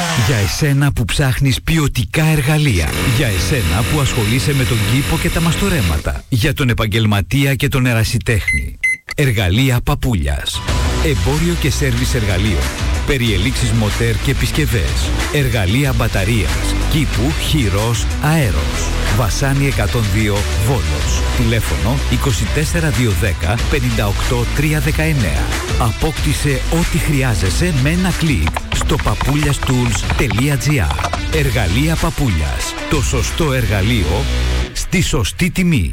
Για εσένα που ψάχνεις ποιοτικά εργαλεία. Για εσένα που ασχολείσαι με τον κήπο και τα μαστορέματα. Για τον επαγγελματία και τον ερασιτέχνη. Εργαλεία Παπούλιας. Εμπόριο και σέρβις εργαλείων. Περιελήξεις μοτέρ και επισκευές. Εργαλεία μπαταρίας. Κήπου, χειρός, αέρος. Βασάνι 102 Βόλος. Τηλέφωνο 24210 58319. Απόκτησε ό,τι χρειάζεσαι με ένα κλικ στο papuliastools.gr. Εργαλεία Παπούλιας. Το σωστό εργαλείο στη σωστή τιμή.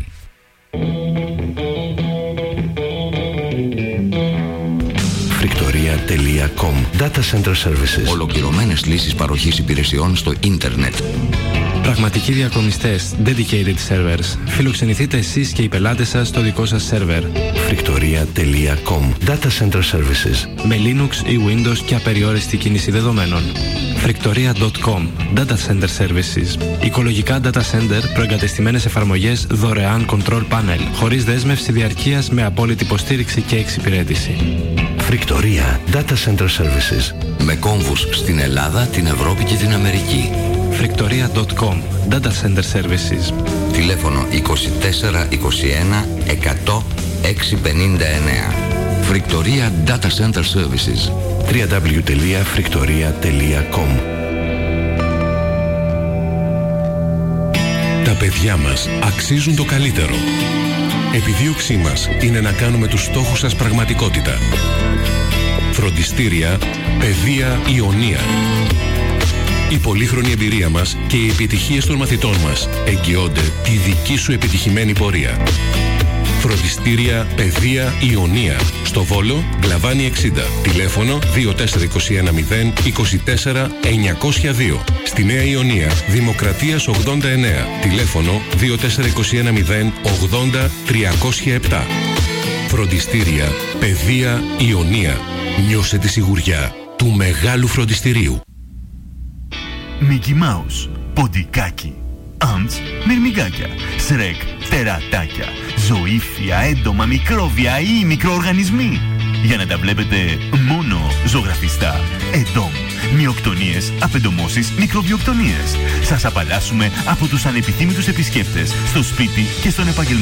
Frictoria.com Data Center Services. Ολοκληρωμένες λύσεις παροχής υπηρεσιών στο ίντερνετ. Πραγματικοί διακομιστές, dedicated servers. Φιλοξενηθείτε εσείς και οι πελάτες σας στο δικό σας σερβερ. Frictoria.com Data Center Services. Με Linux ή Windows και απεριόριστη κίνηση δεδομένων. Frictoria.com Data Center Services. Οικολογικά data center, προεγκατεστημένες εφαρμογές, δωρεάν control panel, χωρίς δέσμευση διαρκείας, με απόλυτη υποστήριξη και εξυπηρέτηση. Frictoria Data Center Services. Με κόμβους στην Ελλάδα, την Ευρώπη και την Αμερική. Frictoria.com Data Center Services. Τηλέφωνο 2421 100 659. Frictoria Data Center Services. www.frictoria.com. Τα παιδιά μας αξίζουν το καλύτερο. Επιδίωξή μας είναι να κάνουμε τους στόχους σας πραγματικότητα. Φροντιστήρια Παιδεία Ιωνία. Η πολύχρονη εμπειρία μας και οι επιτυχίες των μαθητών μας εγγυώνται τη δική σου επιτυχημένη πορεία. Φροντιστήρια Παιδεία Ιωνία. Στο Βόλο, Γκλαβάνι 60. Τηλέφωνο 24210 24 902. Στη Νέα Ιωνία, Δημοκρατίας 89. Τηλέφωνο 24210 80 307. Φροντιστήρια Παιδεία Ιωνία. Νιώσε τη σιγουριά του μεγάλου φροντιστηρίου. Μίκι Μάους, ποντικάκι, Άμτς, μυρμηγκάκια, Σρεκ, τερατάκια, ζωήφια, έντομα, μικρόβια ή μικροοργανισμοί. Για να τα βλέπετε μόνο ζωγραφιστά. Εντόμ, μυοκτονίες, απεντομώσεις, μικροβιοκτονίες. Σας απαλλάσσουμε από τους ανεπιθύμητους επισκέπτες στο σπίτι και στον επαγγελματικό